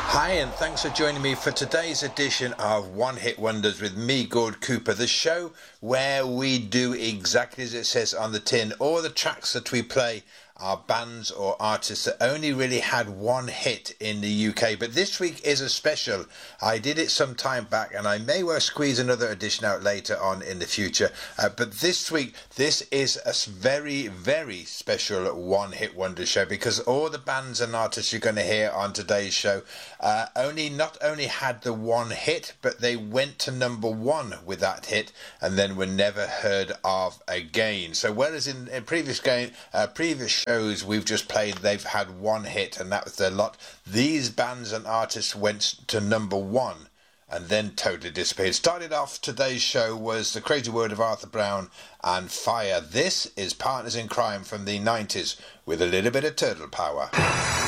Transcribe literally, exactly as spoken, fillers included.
Hi, and thanks for joining me for today's edition of One Hit Wonders with me, Gord Cooper, the show where we do exactly as it says on the tin. All the tracks that we play are bands or artists that only really had one hit in the U K. But this week is a special. I did it some time back, and I may well squeeze another edition out later on in the future. Uh, but this week, this is a very, very special One Hit Wonder show, because all the bands and artists you're going to hear on today's show uh, only not only had the one hit, but they went to number one with that hit and then were never heard of again. So whereas in, in previous game, uh, previous shows we've just played, they've had one hit and that was their lot, these bands and artists went to number one and then totally disappeared. Started off today's show was The Crazy World of Arthur Brown and Fire. This is Partners in Crime from the nineties with a little bit of turtle power.